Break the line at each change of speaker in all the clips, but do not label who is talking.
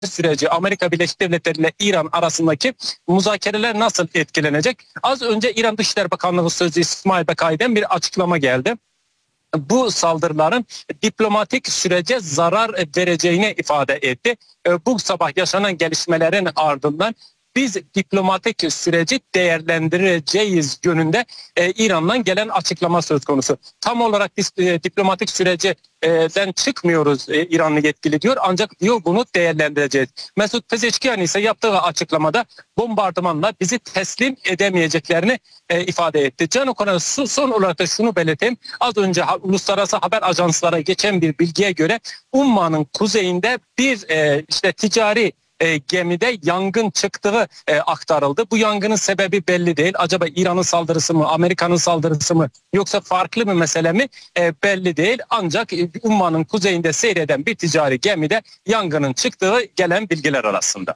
süreci, Amerika Birleşik Devletleri ile İran arasındaki müzakereler nasıl etkilenecek? Az önce İran Dışişleri Bakanlığı Sözcüsü İsmail Bakai'den bir açıklama geldi. Bu saldırıların diplomatik sürece zarar vereceğini ifade etti. Bu sabah yaşanan gelişmelerin ardından biz diplomatik süreci değerlendireceğiz yönünde İran'dan gelen açıklama söz konusu. Tam olarak diplomatik sürecden çıkmıyoruz İranlı yetkili diyor, ancak diyor bunu değerlendireceğiz. Mesut Pezeşkiyan ise yaptığı açıklamada bombardımanla bizi teslim edemeyeceklerini ifade etti. Can Okan'a son olarak da şunu belirteyim. Az önce uluslararası haber ajanslara geçen bir bilgiye göre Umman'ın kuzeyinde bir ticari gemide yangın çıktığı aktarıldı. Bu yangının sebebi belli değil. Acaba İran'ın saldırısı mı, Amerika'nın saldırısı mı, yoksa farklı bir mesele mi belli değil. Ancak Umman'ın kuzeyinde seyreden bir ticari gemide yangının çıktığı gelen bilgiler arasında.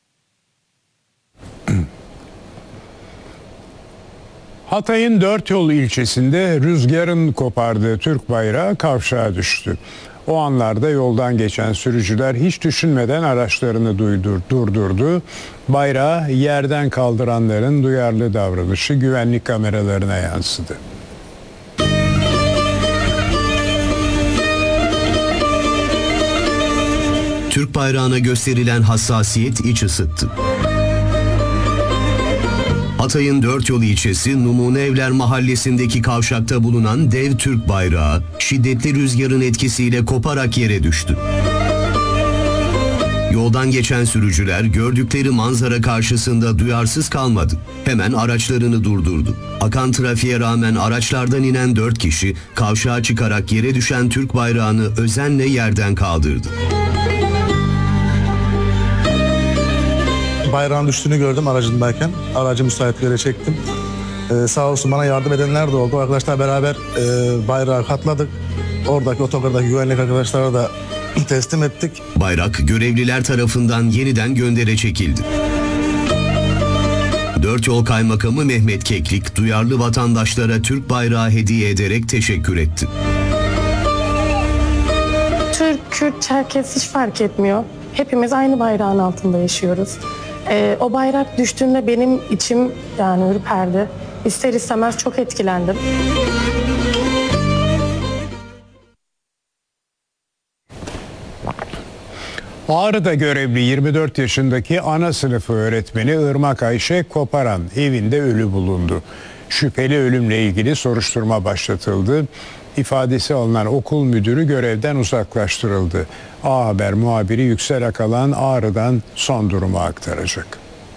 Hatay'ın Dörtyol ilçesinde rüzgarın kopardığı Türk bayrağı kavşağa düştü. O anlarda yoldan geçen sürücüler hiç düşünmeden araçlarını durdurdu. Bayrağı yerden kaldıranların duyarlı davranışı güvenlik kameralarına yansıdı.
Türk bayrağına gösterilen hassasiyet iç ısıttı. Hatay'ın Dörtyol ilçesi Numune Evler mahallesindeki kavşakta bulunan dev Türk bayrağı şiddetli rüzgarın etkisiyle koparak yere düştü. Yoldan geçen sürücüler gördükleri manzara karşısında duyarsız kalmadı. Hemen araçlarını durdurdu. Akan trafiğe rağmen araçlardan inen 4 kişi kavşağa çıkarak yere düşen Türk bayrağını özenle yerden kaldırdı.
Bayrağın düştüğünü gördüm aracındayken. Aracı müsait bir yere çektim. Sağ olsun bana yardım edenler de oldu. Arkadaşlar beraber bayrağı katladık. Oradaki otogardaki güvenlik arkadaşlara da teslim ettik.
Bayrak görevliler tarafından yeniden göndere çekildi. Dörtyol Kaymakamı Mehmet Keklik duyarlı vatandaşlara Türk bayrağı hediye ederek teşekkür etti.
Türk, Kürt, Çerkes hiç fark etmiyor. Hepimiz aynı bayrağın altında yaşıyoruz. O bayrak düştüğünde benim içim yani ürperdi. İster istemez çok etkilendim.
Ağrı'da görevli 24 yaşındaki ana sınıfı öğretmeni Irmak Ayşe Koparan evinde ölü bulundu. Şüpheli ölümle ilgili soruşturma başlatıldı. İfadesi alınan okul müdürü görevden uzaklaştırıldı. A Haber muhabiri Yüksel Akalan Ağrı'dan son durumu aktaracak.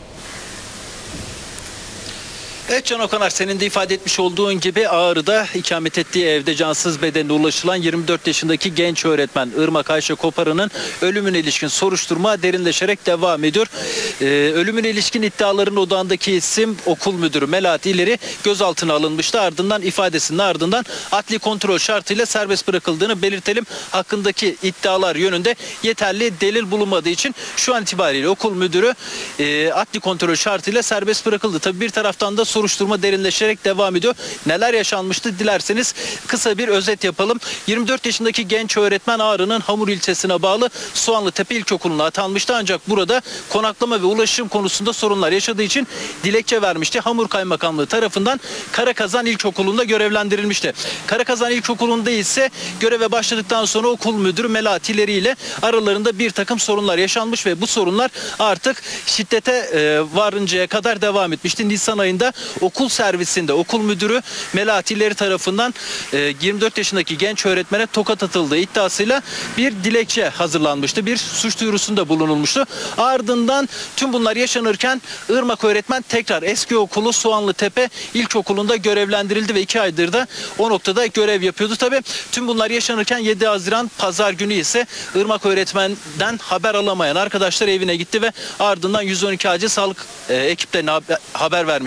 Evet Can Okanar, senin de ifade etmiş olduğun gibi Ağrı'da ikamet ettiği evde cansız bedenine ulaşılan 24 yaşındaki genç öğretmen Irmak Ayşe Koparan'ın ölümüne ilişkin soruşturma derinleşerek devam ediyor. Ölümüne ilişkin iddiaların odağındaki isim okul müdürü Melahat İleri gözaltına alınmıştı. Ardından ifadesinin ardından adli kontrol şartıyla serbest bırakıldığını belirtelim. Hakkındaki iddialar yönünde yeterli delil bulunmadığı için şu an itibariyle okul müdürü adli kontrol şartıyla serbest bırakıldı. Tabii bir taraftan da soruşturma derinleşerek devam ediyor. Neler yaşanmıştı dilerseniz kısa bir özet yapalım. 24 yaşındaki genç öğretmen Ağrı'nın Hamur ilçesine bağlı Soğanlıtepe İlkokulu'na atanmıştı. Ancak burada konaklama ve ulaşım konusunda sorunlar yaşadığı için dilekçe vermişti. Hamur Kaymakamlığı tarafından Karakazan İlkokulu'nda görevlendirilmişti. Karakazan İlkokulu'nda ise göreve başladıktan sonra okul müdürü Melahat İleri ile aralarında bir takım sorunlar yaşanmış ve bu sorunlar artık şiddete varıncaya kadar devam etmişti. Nisan ayında okul servisinde okul müdürü Melahat İleri tarafından 24 yaşındaki genç öğretmene tokat atıldığı iddiasıyla bir dilekçe hazırlanmıştı. Bir suç duyurusunda bulunulmuştu. Ardından tüm bunlar yaşanırken Irmak öğretmen tekrar eski okulu Soğanlıtepe İlkokulu'nda görevlendirildi ve 2 aydır da o noktada görev yapıyordu. Tabii tüm bunlar yaşanırken 7 Haziran Pazar günü ise Irmak öğretmenden haber alamayan arkadaşlar evine gitti ve ardından 112 acil sağlık ekiplerine haber vermişti.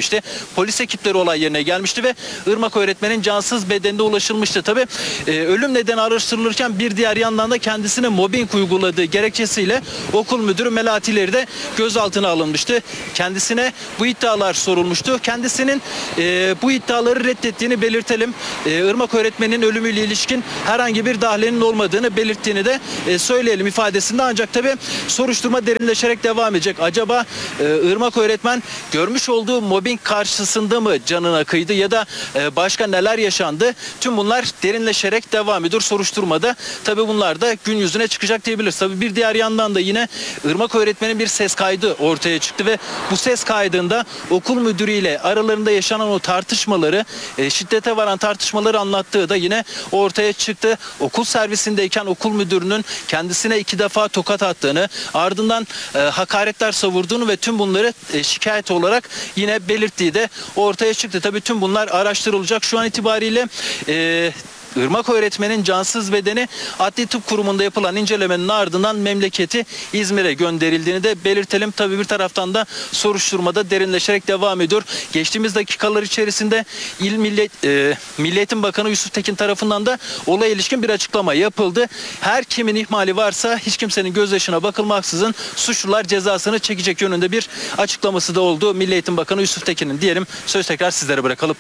polis ekipleri olay yerine gelmişti ve Irmak öğretmenin cansız bedenine ulaşılmıştı. Tabii ölüm nedeni araştırılırken bir diğer yandan da kendisine mobbing uyguladığı gerekçesiyle okul müdürü Melahat İleri de gözaltına alınmıştı. Kendisine bu iddialar sorulmuştu. Kendisinin bu iddiaları reddettiğini belirtelim. Irmak öğretmenin ölümüyle ilişkin herhangi bir dahlenin olmadığını belirttiğini de söyleyelim ifadesinde. Ancak tabii soruşturma derinleşerek devam edecek. Acaba Irmak öğretmen görmüş olduğu mobbing karşısında mı canına kıydı ya da başka neler yaşandı? Tüm bunlar derinleşerek devam ediyor soruşturmada. Tabii bunlar da gün yüzüne çıkacak diyebiliriz. Tabii bir diğer yandan da yine Irmak öğretmenin bir ses kaydı ortaya çıktı ve bu ses kaydında okul müdürüyle aralarında yaşanan o tartışmaları, şiddete varan tartışmaları anlattığı da yine ortaya çıktı. Okul servisindeyken okul müdürünün kendisine 2 defa tokat attığını, ardından hakaretler savurduğunu ve tüm bunları şikayet olarak yine belirttiği de ortaya çıktı. Tabii tüm bunlar araştırılacak. Şu an itibariyle Irmak öğretmenin cansız bedeni Adli Tıp Kurumu'nda yapılan incelemenin ardından memleketi İzmir'e gönderildiğini de belirtelim. Tabii bir taraftan da soruşturmada derinleşerek devam ediyor. Geçtiğimiz dakikalar içerisinde Milli Eğitim Bakanı Yusuf Tekin tarafından da olaya ilişkin bir açıklama yapıldı. Her kimin ihmali varsa hiç kimsenin gözyaşına bakılmaksızın suçlular cezasını çekecek yönünde bir açıklaması da oldu Milli Eğitim Bakanı Yusuf Tekin'in diyelim. Söz tekrar sizlere bırakalım.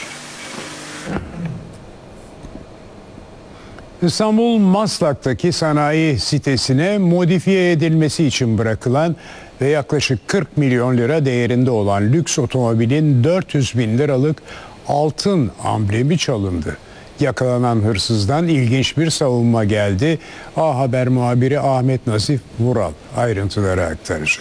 İstanbul Maslak'taki sanayi sitesine modifiye edilmesi için bırakılan ve yaklaşık 40 milyon lira değerinde olan lüks otomobilin 400 bin liralık altın amblemi çalındı. Yakalanan hırsızdan ilginç bir savunma geldi. A Haber muhabiri Ahmet Nazif Vural ayrıntıları aktaracak.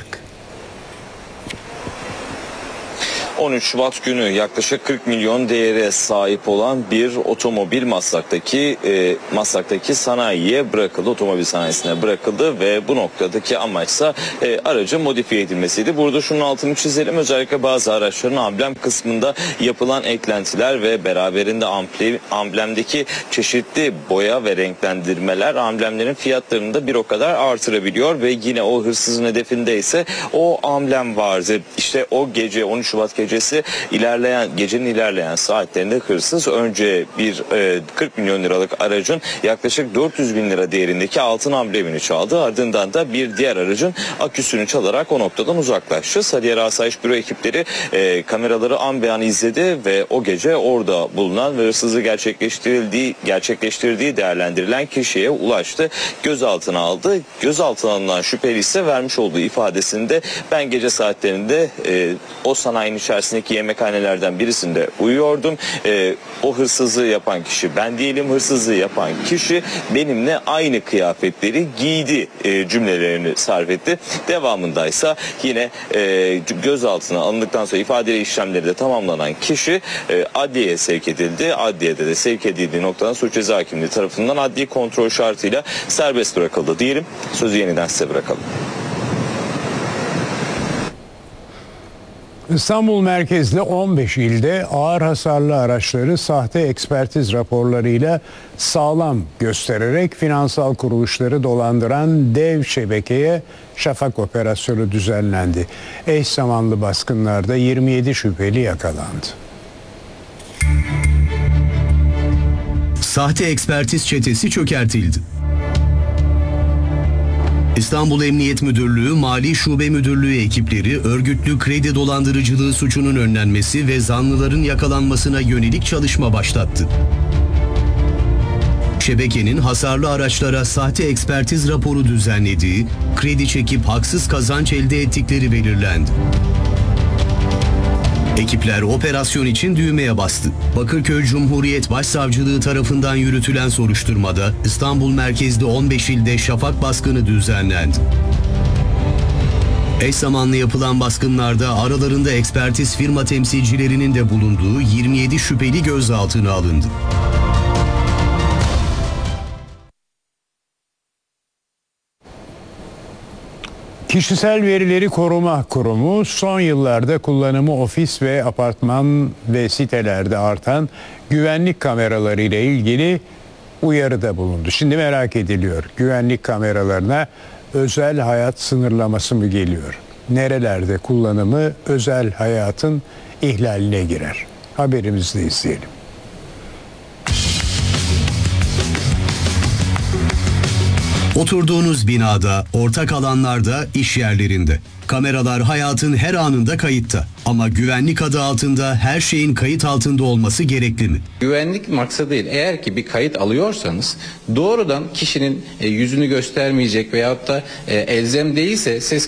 13 Şubat günü yaklaşık 40 milyon değere sahip olan bir otomobil Maslak'taki sanayiye bırakıldı, otomobil sanayisine bırakıldı ve bu noktadaki amaçsa aracın modifiye edilmesiydi. Burada şunun altını çizelim, özellikle bazı araçların amblem kısmında yapılan eklentiler ve beraberinde amblemdeki çeşitli boya ve renklendirmeler amblemlerin fiyatlarını da bir o kadar artırabiliyor ve yine o hırsızın hedefinde ise o amblem vardı. İşte o gece 13 Şubat gecenin ilerleyen saatlerinde hırsız önce bir 40 milyon liralık aracın yaklaşık 400 bin lira değerindeki altın amblemini çaldı. Ardından da bir diğer aracın aküsünü çalarak o noktadan uzaklaştı. Sarıyer Asayiş Büro ekipleri kameraları an be an izledi ve o gece orada bulunan ve hırsızı gerçekleştirdiği değerlendirilen kişiye ulaştı. Gözaltına aldı. Gözaltına alınan şüpheli ise vermiş olduğu ifadesinde ben gece saatlerinde o sanayinin içerisindeki yemekhanelerden birisinde uyuyordum. O hırsızlığı yapan kişi ben değilim. Hırsızlığı yapan kişi benimle aynı kıyafetleri giydi cümlelerini sarf etti. Devamındaysa yine gözaltına alındıktan sonra ifade işlemleri de tamamlanan kişi adliyeye sevk edildi. Adliyede de sevk edildiği noktadan suç ceza hakimliği tarafından adli kontrol şartıyla serbest bırakıldı diyelim. Sözü yeniden size bırakalım.
İstanbul merkezli 15 ilde ağır hasarlı araçları sahte ekspertiz raporlarıyla sağlam göstererek finansal kuruluşları dolandıran dev şebekeye şafak operasyonu düzenlendi. Eş zamanlı baskınlarda 27 şüpheli yakalandı.
Sahte ekspertiz çetesi çökertildi. İstanbul Emniyet Müdürlüğü, Mali Şube Müdürlüğü ekipleri örgütlü kredi dolandırıcılığı suçunun önlenmesi ve zanlıların yakalanmasına yönelik çalışma başlattı. Şebekenin hasarlı araçlara sahte ekspertiz raporu düzenlediği, kredi çekip haksız kazanç elde ettikleri belirlendi. Ekipler operasyon için düğmeye bastı. Bakırköy Cumhuriyet Başsavcılığı tarafından yürütülen soruşturmada İstanbul merkezli 15 ilde şafak baskını düzenlendi. Eş zamanlı yapılan baskınlarda aralarında ekspertiz firma temsilcilerinin de bulunduğu 27 şüpheli gözaltına alındı.
Kişisel Verileri Koruma Kurumu son yıllarda kullanımı ofis ve apartman ve sitelerde artan güvenlik kameraları ile ilgili uyarıda bulundu. Şimdi merak ediliyor, güvenlik kameralarına özel hayat sınırlaması mı geliyor? nerelerde kullanımı özel hayatın ihlaline girer? Haberimizde izleyelim.
Oturduğunuz binada, ortak alanlarda, iş yerlerinde. Kameralar hayatın her anında kayıtta. Ama güvenlik adı altında her şeyin kayıt altında olması gerekli mi?
Güvenlik maksadıyla eğer ki bir kayıt alıyorsanız doğrudan kişinin yüzünü göstermeyecek veyahut da elzem değilse ses